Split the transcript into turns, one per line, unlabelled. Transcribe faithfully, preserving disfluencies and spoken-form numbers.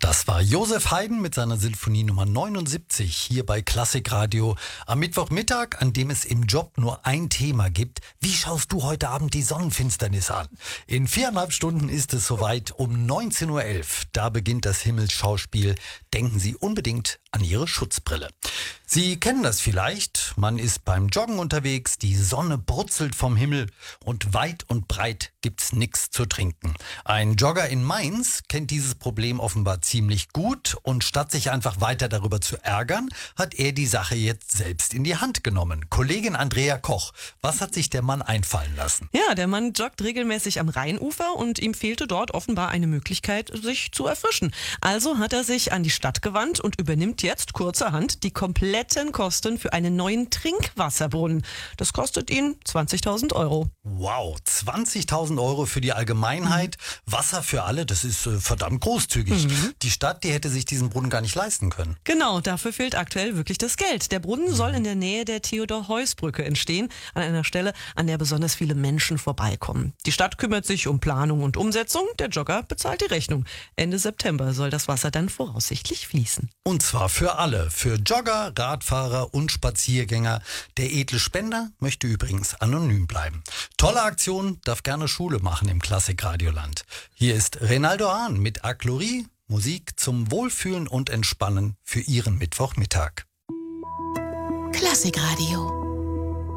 Das war Josef Haydn mit seiner Sinfonie Nummer neunundsiebzig hier bei Klassikradio am Mittwochmittag, an dem es im Job nur ein Thema gibt. Wie schaust du heute Abend die Sonnenfinsternis an? In viereinhalb Stunden ist es soweit, um neunzehn Uhr elf. Da beginnt das Himmelsschauspiel. Denken Sie unbedingt an Ihre Schutzbrille. Sie kennen das vielleicht. Man ist beim Joggen unterwegs, die Sonne brutzelt vom Himmel und weit und breit gibt's nichts zu trinken. Ein Jogger in Mainz kennt dieses Problem offenbar ziemlich gut und statt sich einfach weiter darüber zu ärgern, hat er die Sache jetzt selbst in die Hand genommen. Kollegin Andrea Koch, was hat sich der Mann einfallen lassen?
Ja, der Mann joggt regelmäßig am Rheinufer und ihm fehlte dort offenbar eine Möglichkeit, sich zu erfrischen. Also hat er sich an die Stadt gewandt und übernimmt jetzt kurzerhand die kompletten Kosten für einen neuen Trinkwasserbrunnen. Das kostet ihn zwanzigtausend Euro.
Wow, zwanzigtausend Euro für die Allgemeinheit, mhm. Wasser für alle, das ist äh, verdammt großzügig. Mhm. Die Stadt, die hätte sich diesen Brunnen gar nicht leisten können.
Genau, dafür fehlt aktuell wirklich das Geld. Der Brunnen mhm. soll in der Nähe der Theodor-Heuss-Brücke entstehen, an einer Stelle, an der besonders viele Menschen vorbeikommen. Die Stadt kümmert sich um Planung und Umsetzung, der Jogger bezahlt die Rechnung. Ende September soll das Wasser dann voraussichtlich fließen.
Und zwar für alle, für Jogger, Radfahrer und Spaziergänger. Der edle Spender möchte übrigens anonym bleiben. Tolle Aktion, darf gerne Schule machen im Klassikradioland. Hier ist Renaldo Hahn mit Aklorie, Musik zum Wohlfühlen und Entspannen für Ihren Mittwochmittag.
Klassikradio.